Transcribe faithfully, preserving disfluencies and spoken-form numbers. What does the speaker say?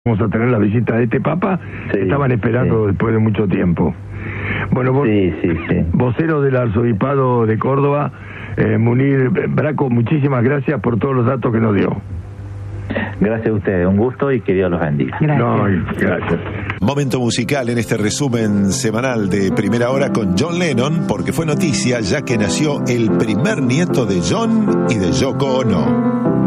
Vamos a tener la visita de este Papa, sí, estaban esperando sí. después de mucho tiempo. Bueno, vos, sí, sí, sí. vocero del Arzobispado de Córdoba, eh, Munir Braco, muchísimas gracias por todos los datos que nos dio. Gracias a ustedes, un gusto y que Dios los bendiga. Gracias. No, gracias. Momento musical en este resumen semanal de Primera Hora con John Lennon, porque fue noticia ya que nació el primer nieto de John y de Yoko Ono.